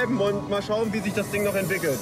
bleiben und mal schauen, wie sich das Ding noch entwickelt.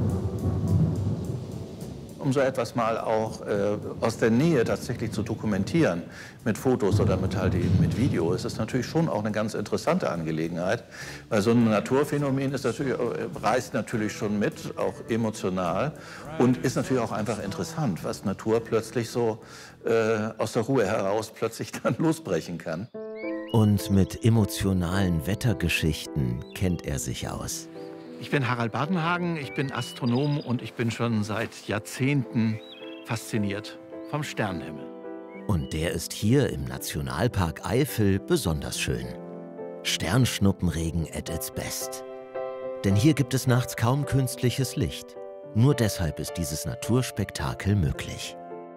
Um so etwas mal auch aus der Nähe tatsächlich zu dokumentieren, mit Fotos oder mit Video, ist es natürlich schon auch eine ganz interessante Angelegenheit. Weil so ein Naturphänomen ist natürlich, reißt natürlich schon mit, auch emotional, und ist natürlich auch einfach interessant, was Natur plötzlich so aus der Ruhe heraus plötzlich dann losbrechen kann. Und mit emotionalen Wettergeschichten kennt er sich aus. Ich bin Harald Badenhagen, ich bin Astronom und ich bin schon seit Jahrzehnten fasziniert vom Sternenhimmel. Und der ist hier im Nationalpark Eifel besonders schön. Sternschnuppenregen at its best. Denn hier gibt es nachts kaum künstliches Licht. Nur deshalb ist dieses Naturspektakel möglich.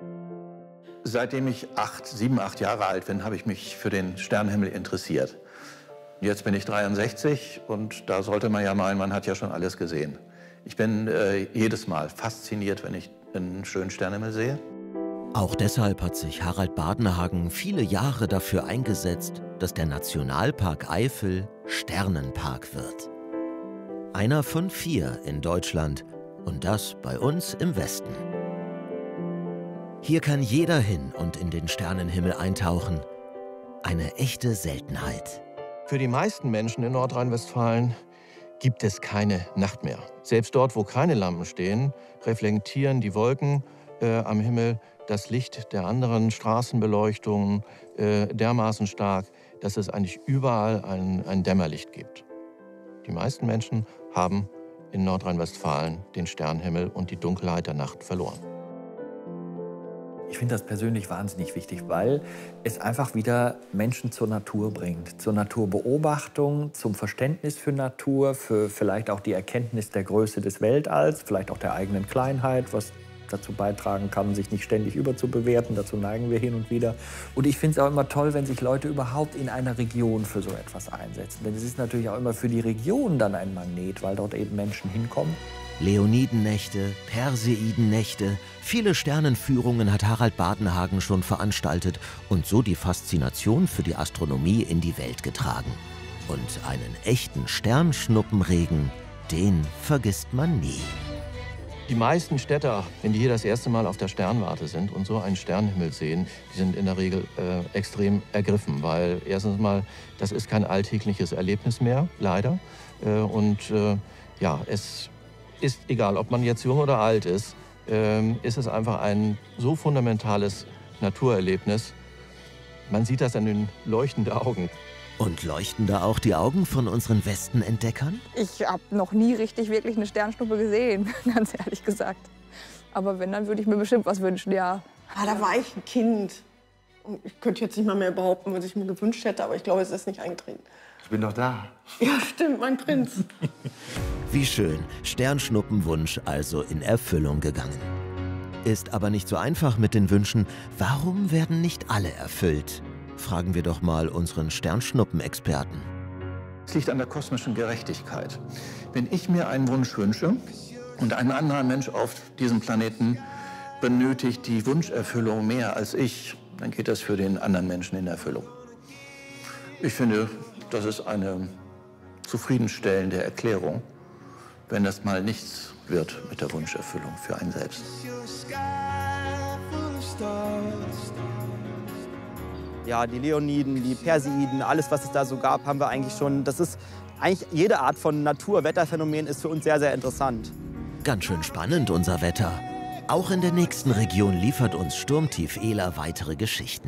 Seitdem ich 7, 8 Jahre alt bin, habe ich mich für den Sternenhimmel interessiert. Jetzt bin ich 63 und da sollte man ja meinen, man hat ja schon alles gesehen. Ich bin jedes Mal fasziniert, wenn ich einen schönen Sternenhimmel sehe. Auch deshalb hat sich Harald Badenhagen viele Jahre dafür eingesetzt, dass der Nationalpark Eifel Sternenpark wird. Einer von 4 in Deutschland und das bei uns im Westen. Hier kann jeder hin und in den Sternenhimmel eintauchen. Eine echte Seltenheit. Für die meisten Menschen in Nordrhein-Westfalen gibt es keine Nacht mehr. Selbst dort, wo keine Lampen stehen, reflektieren die Wolken am Himmel das Licht der anderen Straßenbeleuchtungen dermaßen stark, dass es eigentlich überall ein Dämmerlicht gibt. Die meisten Menschen haben in Nordrhein-Westfalen den Sternenhimmel und die Dunkelheit der Nacht verloren. Ich finde das persönlich wahnsinnig wichtig, weil es einfach wieder Menschen zur Natur bringt. Zur Naturbeobachtung, zum Verständnis für Natur, für vielleicht auch die Erkenntnis der Größe des Weltalls, vielleicht auch der eigenen Kleinheit, was dazu beitragen kann, sich nicht ständig überzubewerten. Dazu neigen wir hin und wieder. Und ich finde es auch immer toll, wenn sich Leute überhaupt in einer Region für so etwas einsetzen. Denn es ist natürlich auch immer für die Region dann ein Magnet, weil dort eben Menschen hinkommen. Leonidennächte, Perseidennächte, viele Sternenführungen hat Harald Badenhagen schon veranstaltet und so die Faszination für die Astronomie in die Welt getragen. Und einen echten Sternschnuppenregen, den vergisst man nie. Die meisten Städter, wenn die hier das erste Mal auf der Sternwarte sind und so einen Sternenhimmel sehen, die sind in der Regel extrem ergriffen, weil erstens mal, das ist kein alltägliches Erlebnis mehr, leider. Ja, es ist egal, ob man jetzt jung oder alt ist es einfach ein so fundamentales Naturerlebnis. Man sieht das an den leuchtenden Augen. Und leuchten da auch die Augen von unseren Westenentdeckern? Ich habe noch nie wirklich eine Sternschnuppe gesehen, ganz ehrlich gesagt. Aber wenn, dann würde ich mir bestimmt was wünschen, ja. Da war ich ein Kind. Und ich könnte jetzt nicht mal mehr behaupten, was ich mir gewünscht hätte, aber ich glaube, es ist nicht eingetreten. Ich bin doch da. Ja, stimmt, mein Prinz. Wie schön, Sternschnuppenwunsch also in Erfüllung gegangen. Ist aber nicht so einfach mit den Wünschen. Warum werden nicht alle erfüllt? Fragen wir doch mal unseren Sternschnuppenexperten. Es liegt an der kosmischen Gerechtigkeit. Wenn ich mir einen Wunsch wünsche und ein anderer Mensch auf diesem Planeten benötigt die Wunscherfüllung mehr als ich, dann geht das für den anderen Menschen in Erfüllung. Ich finde, das ist eine zufriedenstellende Erklärung, wenn das mal nichts wird mit der Wunscherfüllung für einen selbst. Ja, die Leoniden, die Perseiden, alles, was es da so gab, haben wir eigentlich schon. Das ist eigentlich jede Art von Natur-Wetterphänomen ist für uns sehr, sehr interessant. Ganz schön spannend, unser Wetter. Auch in der nächsten Region liefert uns Sturmtief Ela weitere Geschichten.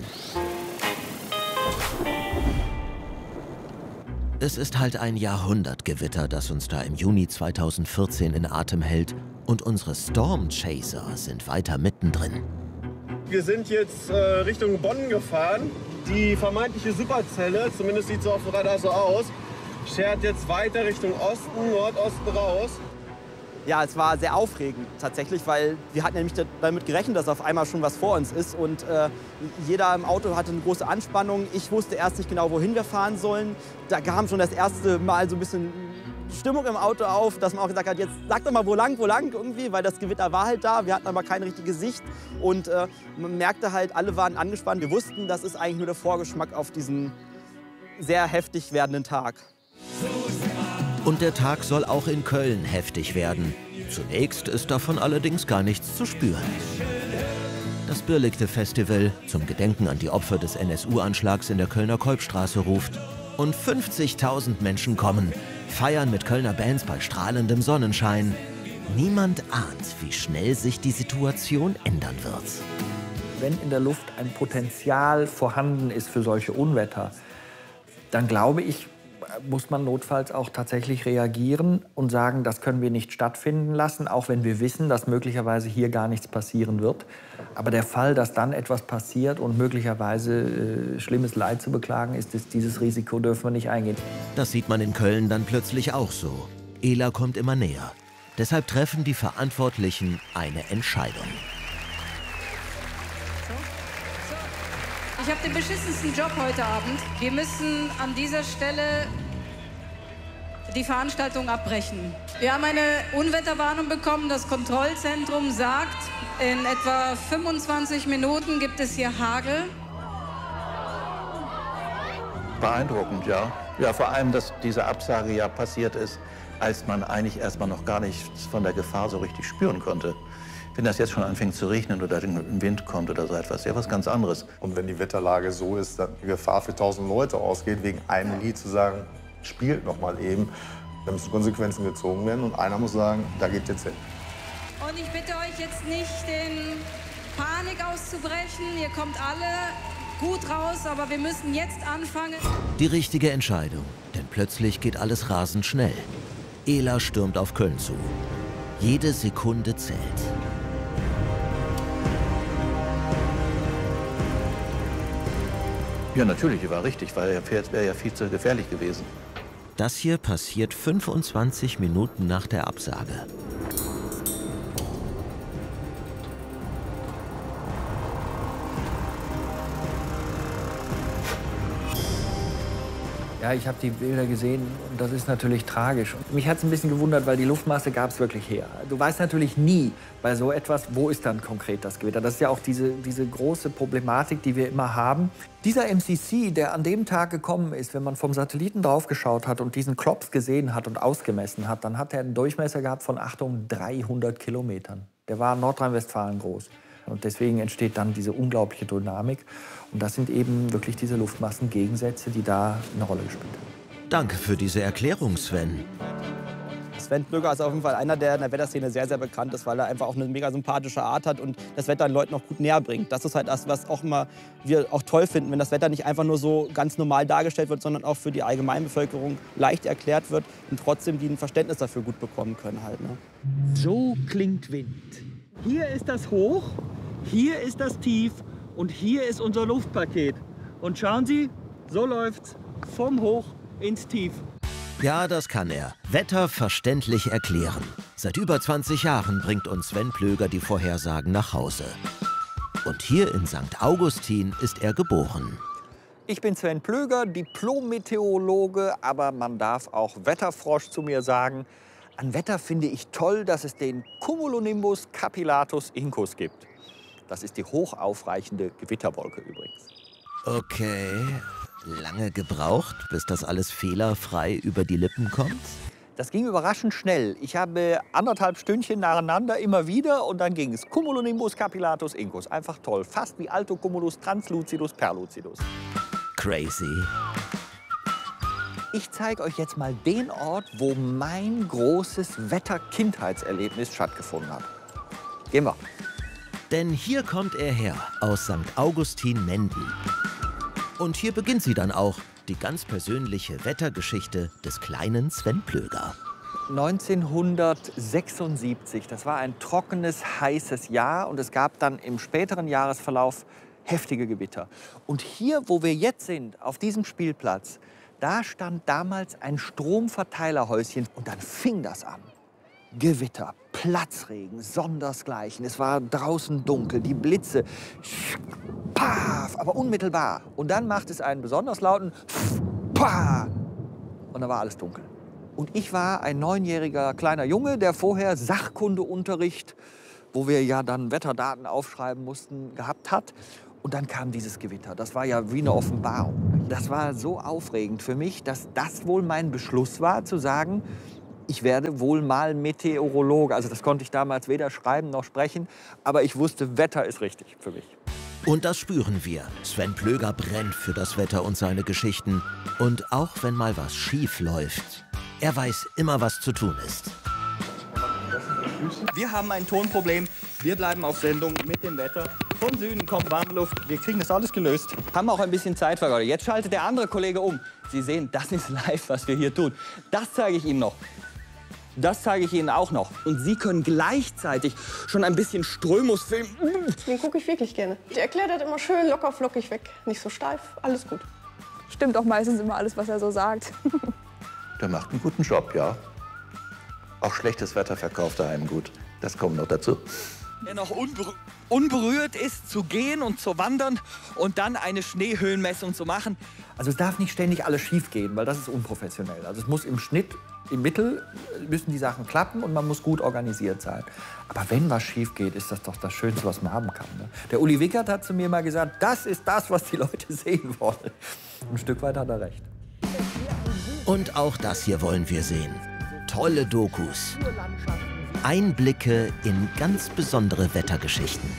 Es ist halt ein Jahrhundertgewitter, das uns da im Juni 2014 in Atem hält. Und unsere Storm Chaser sind weiter mittendrin. Wir sind jetzt Richtung Bonn gefahren. Die vermeintliche Superzelle, zumindest sieht es auf dem Radar so aus, schert jetzt weiter Richtung Osten, Nordosten raus. Ja, es war sehr aufregend tatsächlich, weil wir hatten nämlich damit gerechnet, dass auf einmal schon was vor uns ist. Und jeder im Auto hatte eine große Anspannung. Ich wusste erst nicht genau, wohin wir fahren sollen. Da kam schon das erste Mal so ein bisschen Stimmung im Auto auf, dass man auch gesagt hat, jetzt sag doch mal, wo lang irgendwie, weil das Gewitter war halt da. Wir hatten aber keine richtige Sicht und man merkte halt, alle waren angespannt. Wir wussten, das ist eigentlich nur der Vorgeschmack auf diesen sehr heftig werdenden Tag. Und der Tag soll auch in Köln heftig werden. Zunächst ist davon allerdings gar nichts zu spüren. Das Birlikte-Festival zum Gedenken an die Opfer des NSU-Anschlags in der Kölner Kolbstraße ruft. Und 50.000 Menschen kommen, feiern mit Kölner Bands bei strahlendem Sonnenschein. Niemand ahnt, wie schnell sich die Situation ändern wird. Wenn in der Luft ein Potenzial vorhanden ist für solche Unwetter, dann glaube ich, muss man notfalls auch tatsächlich reagieren und sagen, das können wir nicht stattfinden lassen, auch wenn wir wissen, dass möglicherweise hier gar nichts passieren wird. Aber der Fall, dass dann etwas passiert und möglicherweise schlimmes Leid zu beklagen ist, dieses Risiko dürfen wir nicht eingehen. Das sieht man in Köln dann plötzlich auch so. Ela kommt immer näher. Deshalb treffen die Verantwortlichen eine Entscheidung. Ich habe den beschissensten Job heute Abend. Wir müssen an dieser Stelle die Veranstaltung abbrechen. Wir haben eine Unwetterwarnung bekommen. Das Kontrollzentrum sagt, in etwa 25 Minuten gibt es hier Hagel. Beeindruckend, ja. Ja, vor allem, dass diese Absage ja passiert ist, als man eigentlich erstmal noch gar nichts von der Gefahr so richtig spüren konnte. Wenn das jetzt schon anfängt zu regnen oder ein Wind kommt oder so etwas, ja, was ganz anderes. Und wenn die Wetterlage so ist, dass die Gefahr für 1000 Leute ausgeht, wegen einem Lied zu sagen, spielt noch mal eben, dann müssen Konsequenzen gezogen werden und einer muss sagen, da geht jetzt hin. Und ich bitte euch jetzt nicht in Panik auszubrechen. Ihr kommt alle gut raus, aber wir müssen jetzt anfangen. Die richtige Entscheidung, denn plötzlich geht alles rasend schnell. Ela stürmt auf Köln zu. Jede Sekunde zählt. Ja, natürlich, die war richtig, weil der Pferd wäre ja viel zu gefährlich gewesen. Das hier passiert 25 Minuten nach der Absage. Ja, ich habe die Bilder gesehen und das ist natürlich tragisch. Und mich hat es ein bisschen gewundert, weil die Luftmasse gab es wirklich her. Du weißt natürlich nie bei so etwas, wo ist dann konkret das Gewitter. Das ist ja auch diese große Problematik, die wir immer haben. Dieser MCC, der an dem Tag gekommen ist, wenn man vom Satelliten drauf geschaut hat und diesen Klops gesehen hat und ausgemessen hat, dann hat er einen Durchmesser gehabt von, Achtung, 300 Kilometern. Der war in Nordrhein-Westfalen groß. Und deswegen entsteht dann diese unglaubliche Dynamik. Und das sind eben wirklich diese Luftmassengegensätze, die da eine Rolle gespielt haben. Danke für diese Erklärung, Sven. Sven Plöger ist auf jeden Fall einer, der in der Wetterszene sehr, sehr bekannt ist, weil er einfach auch eine mega sympathische Art hat und das Wetter den Leuten auch gut näher bringt. Das ist halt das, was auch immer wir auch toll finden, wenn das Wetter nicht einfach nur so ganz normal dargestellt wird, sondern auch für die Allgemeinbevölkerung leicht erklärt wird und trotzdem die ein Verständnis dafür gut bekommen können halt, ne? So klingt Wind. Hier ist das Hoch, hier ist das Tief und hier ist unser Luftpaket. Und schauen Sie, so läuft's vom Hoch ins Tief. Ja, das kann er. Wetter verständlich erklären. Seit über 20 Jahren bringt uns Sven Plöger die Vorhersagen nach Hause. Und hier in St. Augustin ist er geboren. Ich bin Sven Plöger, Diplom-Meteorologe, aber man darf auch Wetterfrosch zu mir sagen. An Wetter finde ich toll, dass es den Cumulonimbus capillatus incus gibt. Das ist die hochaufreichende Gewitterwolke übrigens. Okay, lange gebraucht, bis das alles fehlerfrei über die Lippen kommt? Das ging überraschend schnell. Ich habe 1,5 Stündchen nacheinander immer wieder und dann ging es Cumulonimbus capillatus incus. Einfach toll, fast wie Altocumulus translucidus perlucidus. Crazy. Ich zeige euch jetzt mal den Ort, wo mein großes Wetter-Kindheitserlebnis stattgefunden hat. Gehen wir. Denn hier kommt er her, aus St. Augustin-Menden. Und hier beginnt sie dann auch, die ganz persönliche Wettergeschichte des kleinen Sven Plöger. 1976, das war ein trockenes, heißes Jahr und es gab dann im späteren Jahresverlauf heftige Gewitter. Und hier, wo wir jetzt sind, auf diesem Spielplatz, da stand damals ein Stromverteilerhäuschen und dann fing das an. Gewitter, Platzregen, sondersgleichen. Es war draußen dunkel, die Blitze, paf, aber unmittelbar. Und dann macht es einen besonders lauten paf, und dann war alles dunkel. Und ich war ein 9-jähriger kleiner Junge, der vorher Sachkundeunterricht, wo wir ja dann Wetterdaten aufschreiben mussten, gehabt hat. Und dann kam dieses Gewitter. Das war ja wie eine Offenbarung. Das war so aufregend für mich, dass das wohl mein Beschluss war, zu sagen, ich werde wohl mal Meteorologe. Also das konnte ich damals weder schreiben noch sprechen, aber ich wusste, Wetter ist richtig für mich. Und das spüren wir. Sven Plöger brennt für das Wetter und seine Geschichten. Und auch wenn mal was schief läuft, er weiß immer, was zu tun ist. Wir haben ein Tonproblem. Wir bleiben auf Sendung mit dem Wetter. Vom Süden kommt warme Luft. Wir kriegen das alles gelöst. Haben auch ein bisschen Zeit vergeudet. Jetzt schaltet der andere Kollege um. Sie sehen, das ist live, was wir hier tun. Das zeige ich Ihnen noch. Das zeige ich Ihnen auch noch. Und Sie können gleichzeitig schon ein bisschen Strömus filmen. Den gucke ich wirklich gerne. Der erklärt das immer schön locker flockig weg. Nicht so steif, alles gut. Stimmt auch meistens immer alles, was er so sagt. Der macht einen guten Job, ja. Auch schlechtes Wetter verkauft er einem gut. Das kommt noch dazu. Der noch unberührt ist, zu gehen und zu wandern und dann eine Schneehöhenmessung zu machen. Also es darf nicht ständig alles schief gehen, weil das ist unprofessionell. Also es muss im Schnitt, im Mittel müssen die Sachen klappen und man muss gut organisiert sein. Aber wenn was schief geht, ist das doch das Schönste, was man haben kann. Ne? Der Uli Wickert hat zu mir mal gesagt, das ist das, was die Leute sehen wollen. Ein Stück weit hat er recht. Und auch das hier wollen wir sehen. Tolle Dokus. Einblicke in ganz besondere Wettergeschichten.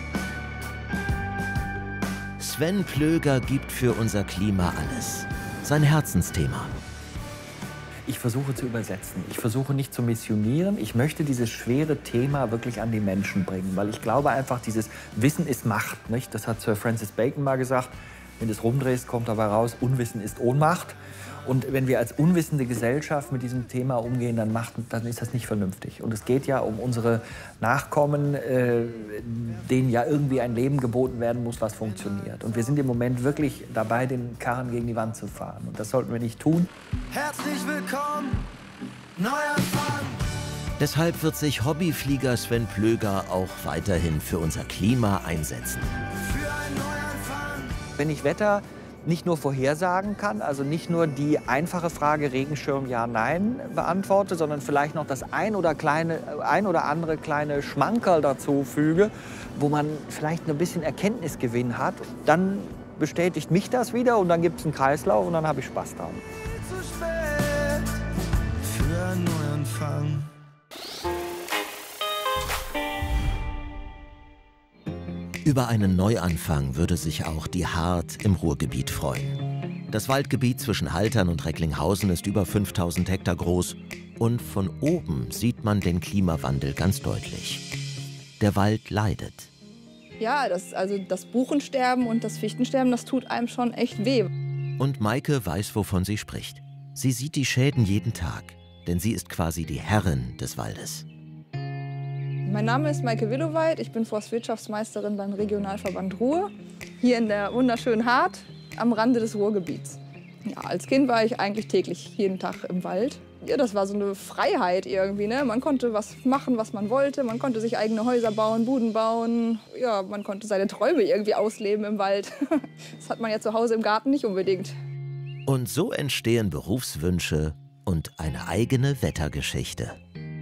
Sven Plöger gibt für unser Klima alles. Sein Herzensthema. Ich versuche zu übersetzen. Ich versuche nicht zu missionieren. Ich möchte dieses schwere Thema wirklich an die Menschen bringen, weil ich glaube einfach, dieses Wissen ist Macht. Nicht? Das hat Sir Francis Bacon mal gesagt. Wenn du es rumdrehst, kommt dabei raus, Unwissen ist Ohnmacht. Und wenn wir als unwissende Gesellschaft mit diesem Thema umgehen, dann ist das nicht vernünftig. Und es geht ja um unsere Nachkommen, denen ja irgendwie ein Leben geboten werden muss, was funktioniert. Und wir sind im Moment wirklich dabei, den Karren gegen die Wand zu fahren. Und das sollten wir nicht tun. Herzlich willkommen, Neuanfang. Deshalb wird sich Hobbyflieger Sven Plöger auch weiterhin für unser Klima einsetzen. Für einen Neuanfang. Wenn ich Wetter nicht nur vorhersagen kann, also nicht nur die einfache Frage Regenschirm ja, nein beantworte, sondern vielleicht noch das ein oder andere kleine Schmankerl dazu füge, wo man vielleicht ein bisschen Erkenntnisgewinn hat, dann bestätigt mich das wieder und dann gibt es einen Kreislauf und dann habe ich Spaß daran. Zu spät für einen Neuanfang. Über einen Neuanfang würde sich auch die Haardt im Ruhrgebiet freuen. Das Waldgebiet zwischen Haltern und Recklinghausen ist über 5000 Hektar groß und von oben sieht man den Klimawandel ganz deutlich. Der Wald leidet. Ja, das Buchensterben und das Fichtensterben, das tut einem schon echt weh. Und Maike weiß, wovon sie spricht. Sie sieht die Schäden jeden Tag, denn sie ist quasi die Herrin des Waldes. Mein Name ist Maike Willoweit, ich bin Forstwirtschaftsmeisterin beim Regionalverband Ruhr, hier in der wunderschönen Haardt am Rande des Ruhrgebiets. Ja, als Kind war ich eigentlich täglich jeden Tag im Wald. Ja, das war so eine Freiheit irgendwie, ne? Man konnte was machen, was man wollte, man konnte sich eigene Häuser bauen, Buden bauen. Ja, man konnte seine Träume irgendwie ausleben im Wald. Das hat man ja zu Hause im Garten nicht unbedingt. Und so entstehen Berufswünsche und eine eigene Wettergeschichte.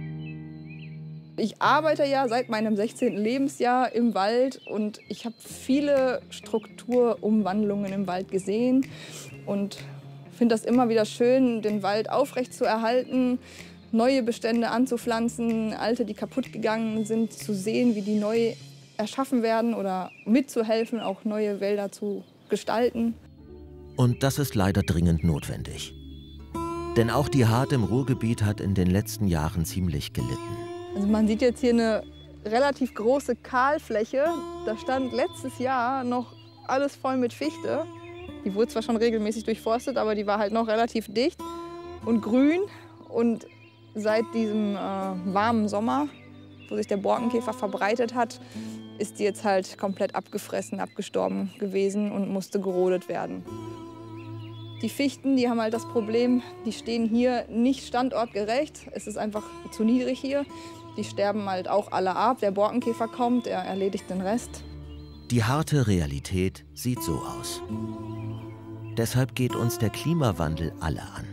Ich arbeite ja seit meinem 16. Lebensjahr im Wald und ich habe viele Strukturumwandlungen im Wald gesehen und finde das immer wieder schön, den Wald aufrechtzuerhalten, neue Bestände anzupflanzen, alte, die kaputt gegangen sind, zu sehen, wie die neu erschaffen werden oder mitzuhelfen, auch neue Wälder zu gestalten. Und das ist leider dringend notwendig. Denn auch die Haardt im Ruhrgebiet hat in den letzten Jahren ziemlich gelitten. Also man sieht jetzt hier eine relativ große Kahlfläche. Da stand letztes Jahr noch alles voll mit Fichte. Die wurde zwar schon regelmäßig durchforstet, aber die war halt noch relativ dicht und grün. Und seit diesem warmen Sommer, wo sich der Borkenkäfer verbreitet hat, ist die jetzt halt komplett abgefressen, abgestorben gewesen und musste gerodet werden. Die Fichten, die haben halt das Problem, die stehen hier nicht standortgerecht. Es ist einfach zu niedrig hier. Die sterben halt auch alle ab. Der Borkenkäfer kommt, er erledigt den Rest. Die harte Realität sieht so aus. Deshalb geht uns der Klimawandel alle an.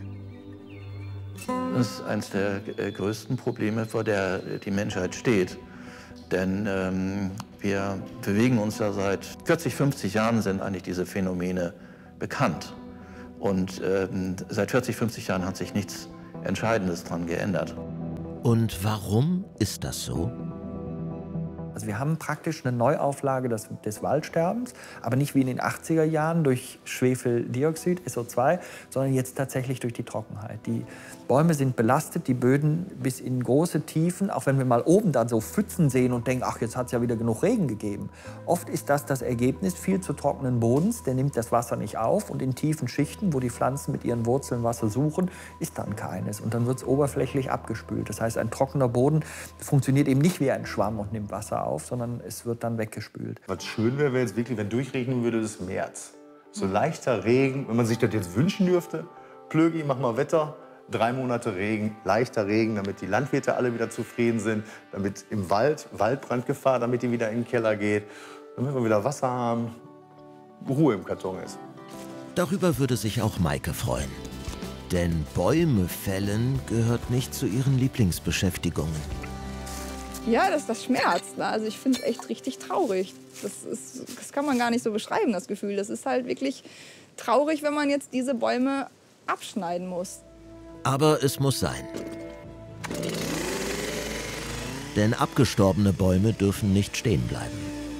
Das ist eines der größten Probleme, vor der die Menschheit steht. Denn wir bewegen uns ja seit 40, 50 Jahren sind eigentlich diese Phänomene bekannt. Und seit 40, 50 Jahren hat sich nichts Entscheidendes daran geändert. Und warum ist das so? Also wir haben praktisch eine Neuauflage des Waldsterbens, aber nicht wie in den 80er Jahren durch Schwefeldioxid, SO2, sondern jetzt tatsächlich durch die Trockenheit. Die Bäume sind belastet, die Böden bis in große Tiefen, auch wenn wir mal oben dann so Pfützen sehen und denken, ach, jetzt hat es ja wieder genug Regen gegeben. Oft ist das Ergebnis viel zu trockenen Bodens, der nimmt das Wasser nicht auf und in tiefen Schichten, wo die Pflanzen mit ihren Wurzeln Wasser suchen, ist dann keines und dann wird es oberflächlich abgespült. Das heißt, ein trockener Boden funktioniert eben nicht wie ein Schwamm und nimmt Wasser auf, sondern es wird dann weggespült. Was schön wäre jetzt wirklich, wenn durchregnen würde, das März. So leichter Regen, wenn man sich das jetzt wünschen dürfte. Plögi, mach mal Wetter, 3 Monate Regen, leichter Regen, damit die Landwirte alle wieder zufrieden sind, damit im Wald, Waldbrandgefahr, damit die wieder in den Keller geht, damit wir wieder Wasser haben, Ruhe im Karton ist. Darüber würde sich auch Maike freuen. Denn Bäume fällen gehört nicht zu ihren Lieblingsbeschäftigungen. Ja, das schmerzt. Ne? Also ich finde es echt richtig traurig. Das kann man gar nicht so beschreiben, das Gefühl. Das ist halt wirklich traurig, wenn man jetzt diese Bäume abschneiden muss. Aber es muss sein. Denn abgestorbene Bäume dürfen nicht stehen bleiben.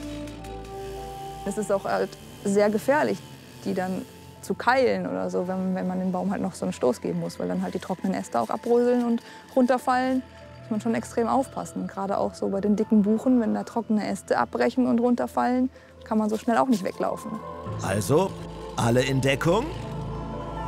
Es ist auch halt sehr gefährlich, die dann zu keilen oder so, wenn man dem Baum halt noch so einen Stoß geben muss, weil dann halt die trockenen Äste auch abröseln und runterfallen. Muss man schon extrem aufpassen. Gerade auch so bei den dicken Buchen, wenn da trockene Äste abbrechen und runterfallen, kann man so schnell auch nicht weglaufen. Also, alle in Deckung?